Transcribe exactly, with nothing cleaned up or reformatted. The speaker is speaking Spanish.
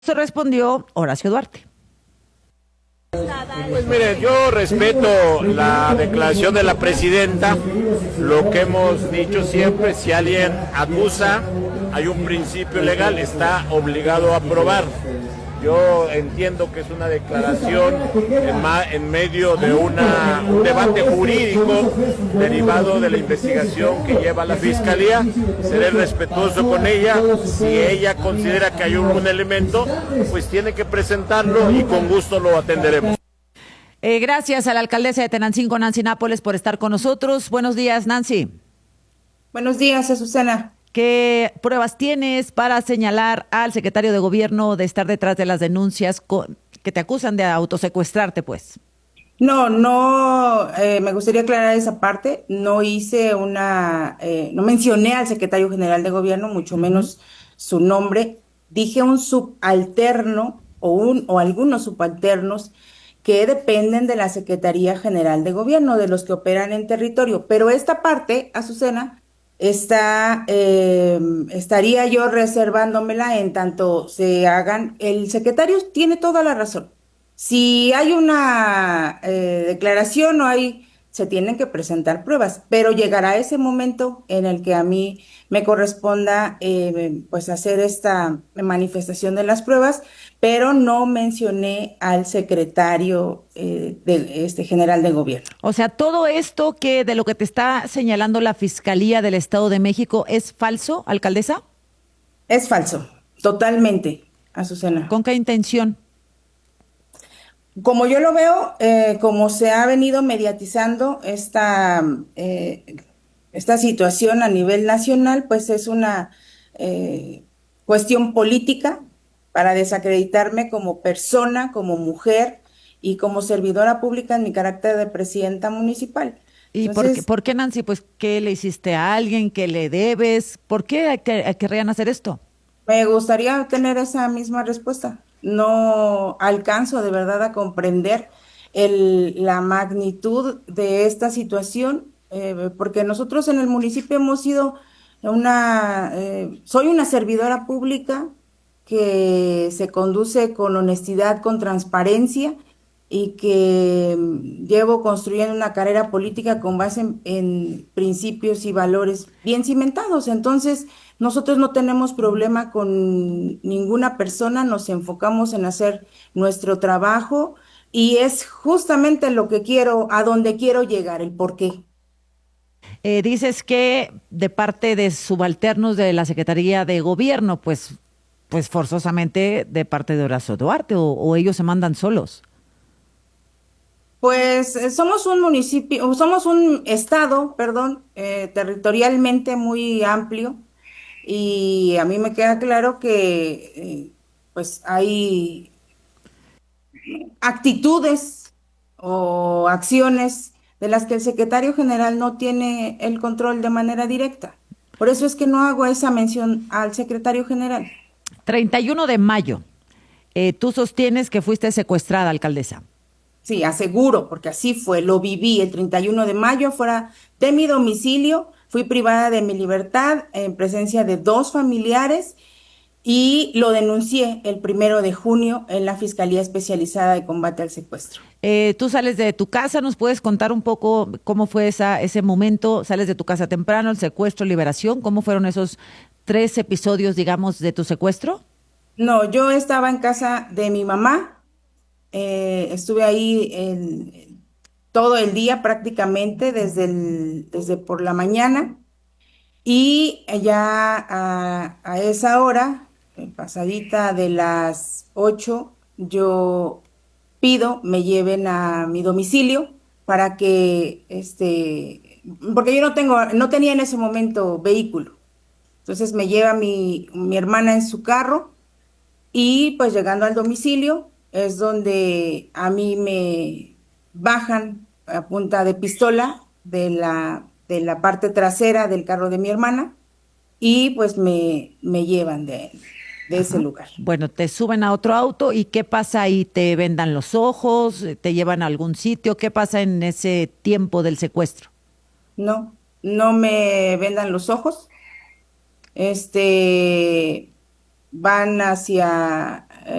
Se respondió Horacio Duarte. Pues mire, yo respeto la declaración de la presidenta, lo que hemos dicho siempre: si alguien acusa, hay un principio legal, está obligado a probar. Yo entiendo que es una declaración en, ma, en medio de una, un debate jurídico derivado de la investigación que lleva la Fiscalía. Seré respetuoso con ella. Si ella considera que hay un, un elemento, pues tiene que presentarlo y con gusto lo atenderemos. Eh, gracias a la alcaldesa de Tenancingo, Nancy Nápoles, por estar con nosotros. Buenos días, Nancy. Buenos días, Azucena. ¿Qué pruebas tienes para señalar al secretario de gobierno de estar detrás de las denuncias con, que te acusan de autosecuestrarte, pues? No, no, eh, me gustaría aclarar esa parte. No hice una, eh, no mencioné al secretario general de gobierno, mucho menos uh-huh. su nombre. Dije un subalterno o un o algunos subalternos que dependen de la Secretaría General de Gobierno, de los que operan en territorio. Pero esta parte, Azucena, Está, eh, estaría yo reservándomela en tanto se hagan. El secretario tiene toda la razón. Si hay una eh, declaración o hay, se tienen que presentar pruebas, pero llegará ese momento en el que a mí me corresponda eh, pues hacer esta manifestación de las pruebas, pero no mencioné al secretario eh, de, este, general de gobierno. O sea, todo esto que de lo que te está señalando la Fiscalía del Estado de México es falso, alcaldesa. Es falso, totalmente, Azucena. ¿Con qué intención? Como yo lo veo, eh, como se ha venido mediatizando esta, eh, esta situación a nivel nacional, pues es una eh, cuestión política para desacreditarme como persona, como mujer y como servidora pública en mi carácter de presidenta municipal. ¿Y Entonces, por, qué, por qué, Nancy? Pues, ¿qué le hiciste a alguien? ¿Qué le debes? ¿Por qué querrían hacer esto? Me gustaría tener esa misma respuesta. No alcanzo de verdad a comprender el, la magnitud de esta situación, eh, porque nosotros en el municipio hemos sido una, eh, soy una servidora pública que se conduce con honestidad, con transparencia y que llevo construyendo una carrera política con base en, en principios y valores bien cimentados. Entonces, nosotros no tenemos problema con ninguna persona, nos enfocamos en hacer nuestro trabajo y es justamente lo que quiero, a donde quiero llegar, el por qué. Eh, dices que de parte de subalternos de la Secretaría de Gobierno, pues, pues forzosamente de parte de Horacio Duarte, o, o ellos se mandan solos. Pues eh, somos un municipio, somos un estado, perdón, eh, territorialmente muy amplio. Y a mí me queda claro que eh, pues hay actitudes o acciones de las que el secretario general no tiene el control de manera directa. Por eso es que no hago esa mención al secretario general. treinta y uno de mayo, eh, tú sostienes que fuiste secuestrada, alcaldesa. Sí, aseguro, porque así fue, lo viví el treinta y uno de mayo fuera de mi domicilio, fui privada de mi libertad en presencia de dos familiares y lo denuncié el primero de junio en la Fiscalía Especializada de Combate al Secuestro. Eh, tú sales de tu casa, ¿nos puedes contar un poco cómo fue esa, ese momento? ¿Sales de tu casa temprano, el secuestro, liberación? ¿Cómo fueron esos tres episodios, digamos, de tu secuestro? No, yo estaba en casa de mi mamá. Eh, estuve ahí el, todo el día prácticamente, desde, el, desde por la mañana, y ya a, a esa hora, pasadita de las ocho, yo pido me lleven a mi domicilio para que, este, porque yo no tengo, no tenía en ese momento vehículo. Entonces me lleva mi, mi hermana en su carro y pues llegando al domicilio es donde a mí me bajan a punta de pistola de la, de la parte trasera del carro de mi hermana y pues me, me llevan de, de ese lugar. Bueno, te suben a otro auto y ¿qué pasa ahí? ¿Te vendan los ojos? ¿Te llevan a algún sitio? ¿Qué pasa en ese tiempo del secuestro? No, no me vendan los ojos. Este, van hacia